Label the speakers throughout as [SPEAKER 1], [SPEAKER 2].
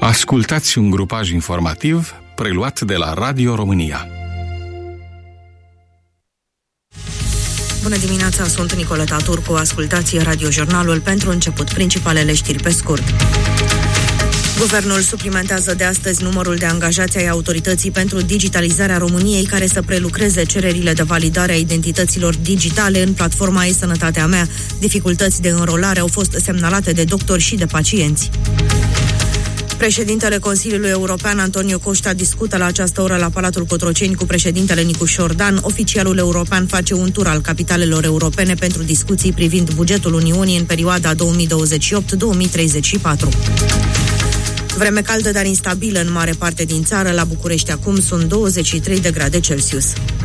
[SPEAKER 1] Ascultați un grupaj informativ preluat de la Radio România.
[SPEAKER 2] Bună dimineața, sunt Nicoleta Turcu. Ascultați radiojurnalul pentru început. Principalele știri pe scurt. Guvernul suplimentează de astăzi numărul de angajați ai autorității pentru digitalizarea României care să prelucreze cererile de validare a identităților digitale în platforma e-Sănătatea Mea. Dificultăți de înrolare au fost semnalate de doctori și de pacienți. Președintele Consiliului European, Antonio Costa, discută la această oră la Palatul Cotroceni cu președintele Nicu Șordan. Oficialul european face un tur al capitalelor europene pentru discuții privind bugetul Uniunii în perioada 2028-2034. Vreme caldă, dar instabilă în mare parte din țară. La București acum sunt 23 de grade Celsius.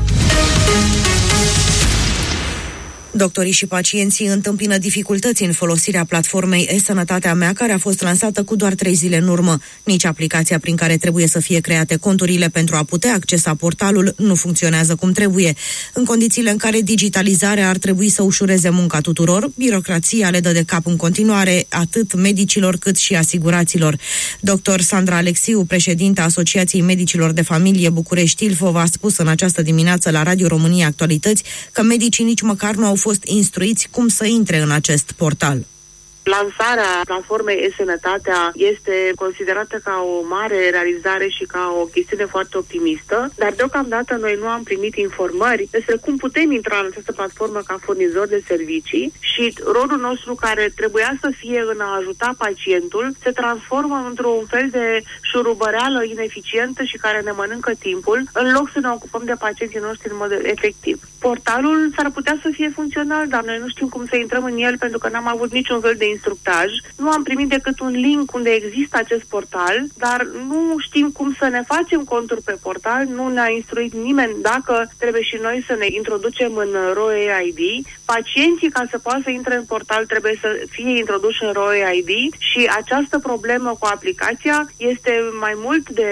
[SPEAKER 2] Doctorii și pacienții întâmpină dificultăți în folosirea platformei e-Sănătatea Mea, care a fost lansată cu doar 3 zile în urmă. Nici aplicația prin care trebuie să fie create conturile pentru a putea accesa portalul nu funcționează cum trebuie. În condițiile în care digitalizarea ar trebui să ușureze munca tuturor, birocrația le dă de cap în continuare atât medicilor cât și asiguraților. Dr. Sandra Alexiu, președinta Asociației Medicilor de Familie București-Ilfov, a spus în această dimineață la Radio România Actualități că medicii nici măcar nu au fost instruiți cum să intre în acest portal.
[SPEAKER 3] Lansarea platformei e-Sănătatea este considerată ca o mare realizare și ca o chestiune foarte optimistă, dar deocamdată noi nu am primit informări despre cum putem intra în această platformă ca furnizor de servicii și rolul nostru, care trebuia să fie în a ajuta pacientul, se transformă într-un fel de șurubăreală ineficientă și care ne mănâncă timpul, în loc să ne ocupăm de pacienții noștri în mod efectiv. Portalul s-ar putea să fie funcțional, dar noi nu știm cum să intrăm în el pentru că n-am avut niciun fel de instructaj. Nu am primit decât un link unde există acest portal, dar nu știm cum să ne facem conturi pe portal, nu ne-a instruit nimeni dacă trebuie și noi să ne introducem în RoE-ID. Pacienții, ca să poată să intre în portal, trebuie să fie introduși în RoE-ID și această problemă cu aplicația este mai mult de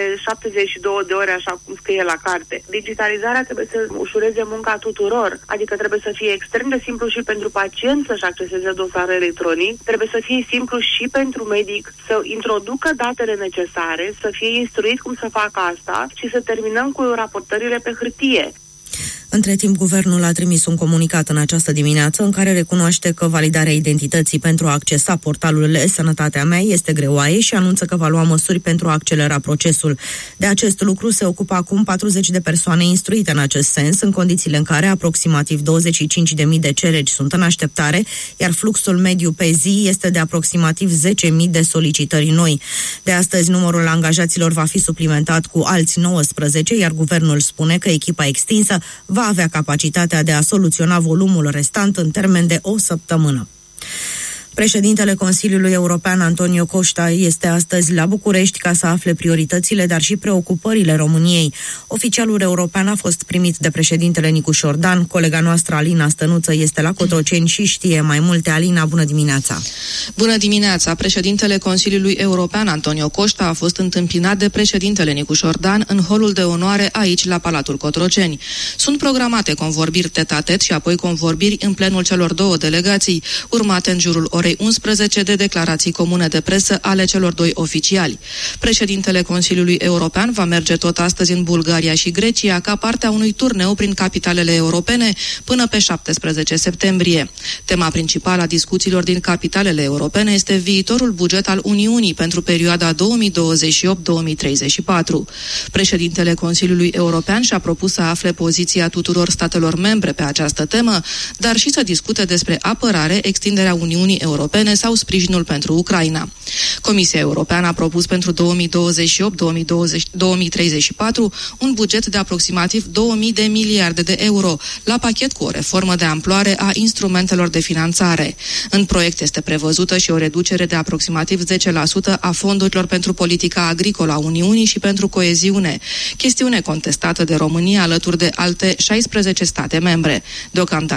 [SPEAKER 3] 72 de ore, așa cum scrie la carte. Digitalizarea trebuie să ușureze munca tuturor, adică trebuie să fie extrem de simplu și pentru pacient să-și acceseze dosarul electronic, trebuie să fie simplu și pentru medic să introducă datele necesare, să fie instruit cum să facă asta și să terminăm cu raportările pe hârtie.
[SPEAKER 2] Între timp, guvernul a trimis un comunicat în această dimineață în care recunoaște că validarea identității pentru a accesa portalul e-Sănătatea Mea este greoaie și anunță că va lua măsuri pentru a accelera procesul. De acest lucru se ocupă acum 40 de persoane instruite în acest sens, în condițiile în care aproximativ 25.000 de cereri sunt în așteptare, iar fluxul mediu pe zi este de aproximativ 10.000 de solicitări noi. De astăzi, numărul angajaților va fi suplimentat cu alți 19, iar guvernul spune că echipa extinsă va avea capacitatea de a soluționa volumul restant în termen de o săptămână. Președintele Consiliului European, Antonio Costa, este astăzi la București ca să afle prioritățile, dar și preocupările României. Oficialul european a fost primit de președintele Nicu Șordan. Colega noastră, Alina Stănuță, este la Cotroceni și știe mai multe. Alina, bună dimineața!
[SPEAKER 4] Bună dimineața! Președintele Consiliului European, Antonio Costa, a fost întâmpinat de președintele Nicu Șordan în holul de onoare aici, la Palatul Cotroceni. Sunt programate convorbiri tet-a-tet și apoi convorbiri în plenul celor două delegații, urmate în jurul orei 11 de declarații comune de presă ale celor doi oficiali. Președintele Consiliului European va merge tot astăzi în Bulgaria și Grecia ca parte a unui turneu prin capitalele europene până pe 17 septembrie. Tema principală a discuțiilor din capitalele europene este viitorul buget al Uniunii pentru perioada 2028-2034. Președintele Consiliului European și-a propus să afle poziția tuturor statelor membre pe această temă, dar și să discute despre apărare, extinderea Uniunii Europene sau sprijinul pentru Ucraina. Comisia Europeană a propus pentru 2028-2034 un buget de aproximativ 2000 de miliarde de euro, la pachet cu o reformă de amploare a instrumentelor de finanțare. În proiect este prevăzută și o reducere de aproximativ 10% a fondurilor pentru politica agricolă a Uniunii și pentru coeziune, chestiune contestată de România alături de alte 16 state membre. Deocamdată